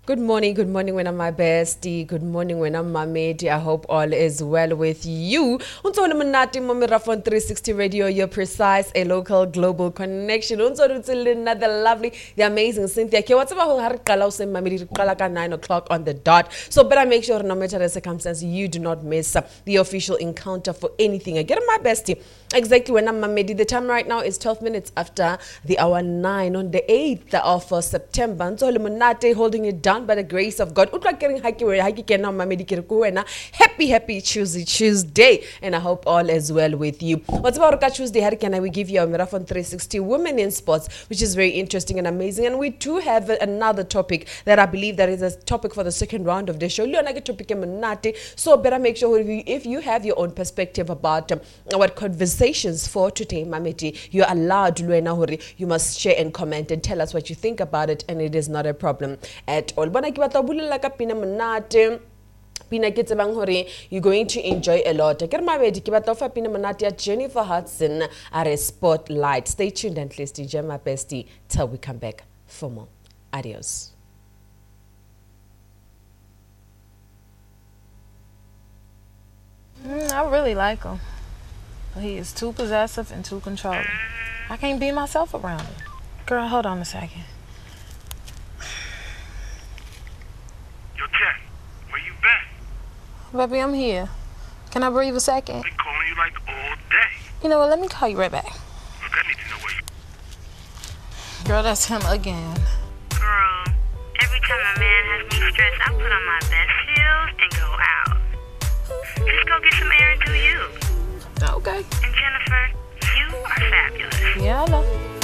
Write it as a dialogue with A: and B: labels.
A: Good morning when I'm my bestie. Good morning when I'm my mate. I hope all is well with you. Unsolo Manati Momirafon 360 Radio, your precise, a local global connection. Unsolo Tsilina, the lovely, the amazing Cynthia. Ke what's about Hari Kalaus and Mamiri Kalaka 9 o'clock on the dot. So better make sure no matter the circumstance, you do not miss the official encounter for anything. I get my bestie. Exactly when I'm Mamedi. The time right now is 12 minutes after the hour 9 on the 8th of September. Unsolo Manati holding it down by the grace of God. Happy Tuesday, and I hope all is well with you. What's about Tuesday? How can we give you a Marathon 360 Women in Sports, which is very interesting and amazing. And we do have another topic that I believe that is a topic for the second round of the show. So better make sure if you have your own perspective about what conversations for today, Mameti, you're allowed to you must share and comment and tell us what you think about it, and it is not a problem at all. Bona ke batla bulela ka pina monate pina ke tsebang hore you're going to enjoy a lot. Ke re mabedi ke batla fa pina monate ya Jennifer Hudson at a Spotlight. Stay tuned and please DJ my bestie till we come back for more. Adios.
B: I really like him. He is too possessive and too controlling. I can't be myself around him. Girl, hold on a second. Baby, I'm here. Can I breathe a second?
C: I've been calling you like all day.
B: You know what? Let me call you right back.
C: Look, I need to know where you...
B: Girl, that's him again.
D: Girl, every time a man has me stressed, I put on my best heels and go out. Just go get some air and do you.
B: Okay.
D: And Jennifer, you are fabulous.
B: Yeah, I know.